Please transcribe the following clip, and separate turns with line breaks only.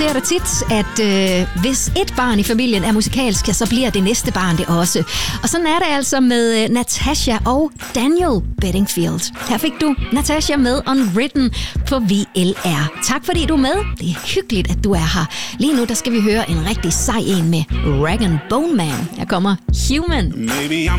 Det er da tit, at hvis et barn i familien er musikalsk, så bliver det næste barn det også. Og sådan er det altså med Natasha og Daniel Bedingfield. Her fik du Natasha med Unwritten på VLR. Tak fordi du er med. Det er hyggeligt, at du er her. Lige nu der skal vi høre en rigtig sej en med Rag & Bone Man. Her kommer Human.
Maybe I'm